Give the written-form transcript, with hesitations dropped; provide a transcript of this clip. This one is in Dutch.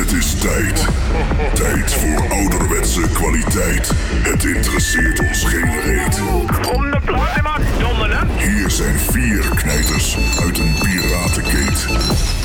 Het is tijd. Tijd voor ouderwetse kwaliteit. Het interesseert ons geen reet. Om de plaat, man. Donderen. Hier zijn 4 knijters uit een piratenkeet.